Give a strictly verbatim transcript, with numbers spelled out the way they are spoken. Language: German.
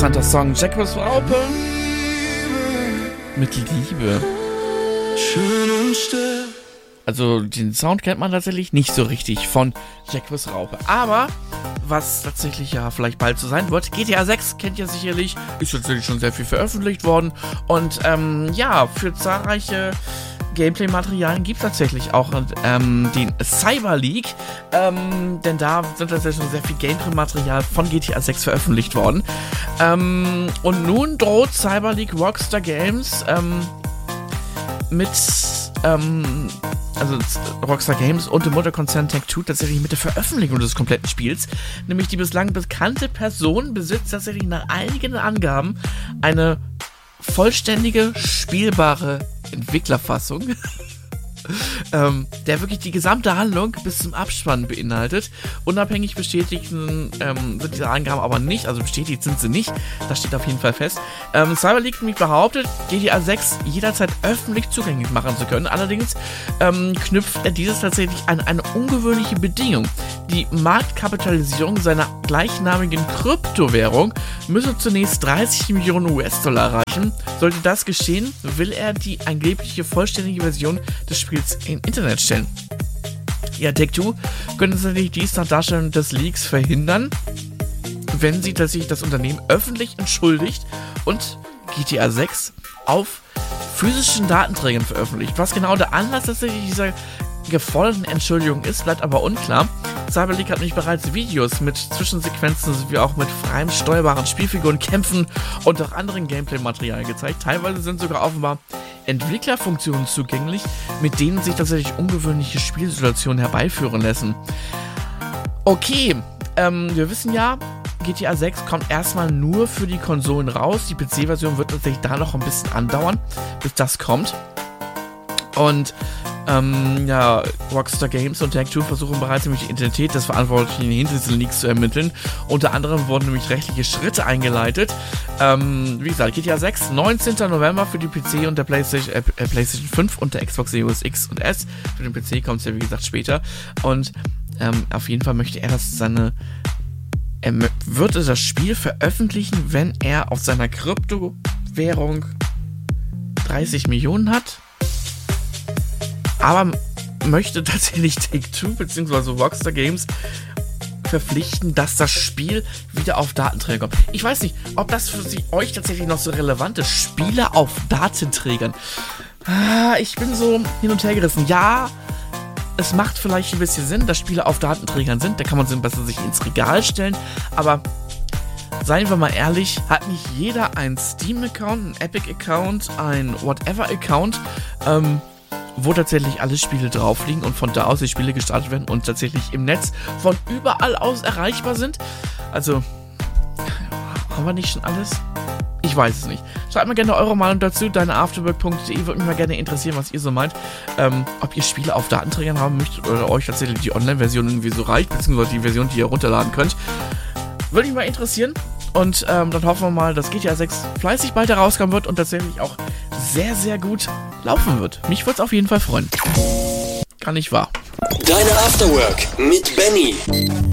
interessanter Song. Jacques Raupe mit Liebe. Schön und still. Also den Sound kennt man tatsächlich nicht so richtig von Jacques Raupe. Aber was tatsächlich ja vielleicht bald so sein wird, G T A sechs kennt ihr sicherlich, ist tatsächlich schon sehr viel veröffentlicht worden. Und ähm, ja, für zahlreiche Gameplay-Materialien gibt es tatsächlich auch ähm, den Cyber League, ähm, denn da sind tatsächlich schon sehr viel Gameplay-Material von G T A sechs veröffentlicht worden. Ähm, und nun droht Cyber League Rockstar Games ähm, mit, ähm, also Rockstar Games und dem Mutterkonzern Take-Two tatsächlich mit der Veröffentlichung des kompletten Spiels, nämlich die bislang bekannte Person besitzt tatsächlich nach einigen Angaben eine vollständige, spielbare Entwicklerfassung, ähm, der wirklich die gesamte Handlung bis zum Abspann beinhaltet. Unabhängig bestätigt ähm, sind diese Angaben aber nicht, also bestätigt sind sie nicht, das steht auf jeden Fall fest. Ähm, Cyber League nämlich behauptet, G T A sechs jederzeit öffentlich zugänglich machen zu können, allerdings ähm, knüpft er dieses tatsächlich an eine ungewöhnliche Bedingung. Die Marktkapitalisierung seiner gleichnamigen Kryptowährung müsse zunächst dreißig Millionen U S-Dollar erreichen. Sollte das geschehen, will er die angebliche vollständige Version des Spiels im Internet stellen. Ja, Take-Two könnte tatsächlich dies nach Darstellung des Leaks verhindern, wenn sie tatsächlich das Unternehmen öffentlich entschuldigt und G T A sechs auf physischen Datenträgern veröffentlicht. Was genau der Anlass tatsächlich dieser geforderten Entschuldigung ist, bleibt aber unklar. Cyber League hat nämlich bereits Videos mit Zwischensequenzen sowie auch mit freiem steuerbaren Spielfiguren, Kämpfen und auch anderen Gameplay-Material gezeigt. Teilweise sind sogar offenbar Entwicklerfunktionen zugänglich, mit denen sich tatsächlich ungewöhnliche Spielsituationen herbeiführen lassen. Okay, ähm, wir wissen ja, G T A sechs kommt erstmal nur für die Konsolen raus. Die P C-Version wird tatsächlich da noch ein bisschen andauern, bis das kommt. Und Ähm, ja, Rockstar Games und Take-Two versuchen bereits nämlich die Identität des Verantwortlichen hinter diesen Leaks zu ermitteln. Unter anderem wurden nämlich rechtliche Schritte eingeleitet. Ähm, wie gesagt, G T A sechs, neunzehnten November für die P C und der PlayStation, äh, PlayStation fünf und der Xbox Series X und S. Für den P C kommt es ja wie gesagt später. Und ähm, auf jeden Fall möchte er, dass seine er würde das Spiel veröffentlichen, wenn er auf seiner Kryptowährung dreißig Millionen hat. Aber möchte tatsächlich Take-Two bzw. Rockstar Games verpflichten, dass das Spiel wieder auf Datenträger kommt. Ich weiß nicht, ob das für sie, euch tatsächlich noch so relevant ist. Spiele auf Datenträgern. Ah, ich bin so hin und her gerissen. Ja, es macht vielleicht ein bisschen Sinn, dass Spiele auf Datenträgern sind. Da kann man sie besser sich ins Regal stellen. Aber seien wir mal ehrlich, hat nicht jeder einen Steam-Account, einen Epic-Account, einen Whatever-Account, ähm, wo tatsächlich alle Spiele drauf liegen und von da aus die Spiele gestartet werden und tatsächlich im Netz von überall aus erreichbar sind. Also, haben wir nicht schon alles? Ich weiß es nicht. Schreibt mir gerne eure Meinung dazu, deineafterwork punkt de, würde mich mal gerne interessieren, was ihr so meint. Ähm, ob ihr Spiele auf Datenträgern haben möchtet oder euch tatsächlich die Online-Version irgendwie so reicht, beziehungsweise die Version, die ihr runterladen könnt. Würde mich mal interessieren. Und ähm, dann hoffen wir mal, dass G T A sechs fleißig bald herauskommen wird und tatsächlich auch sehr, sehr gut laufen wird. Mich würde es auf jeden Fall freuen. Gar nicht wahr. Deine Afterwork mit Benny.